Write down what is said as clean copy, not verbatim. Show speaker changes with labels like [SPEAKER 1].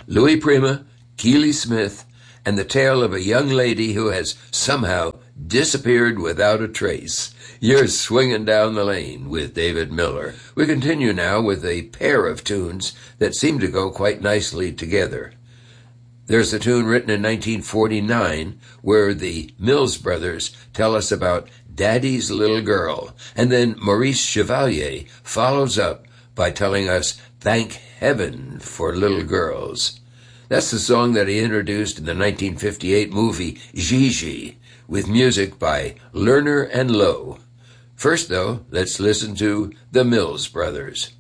[SPEAKER 1] Louis Prima, Keely Smith, and the tale of a young lady who has somehow disappeared without a trace. You're swinging down the lane with David Miller. We continue now with a pair of tunes that seem to go quite nicely together. There's a tune written in 1949 where the Mills Brothers tell us about Daddy's Little Girl, and then Maurice Chevalier follows up by telling us Thank Heaven for Little Girls. That's the song that he introduced in the 1958 movie Gigi, with music by Lerner and Loewe. First, though, let's listen to the Mills Brothers.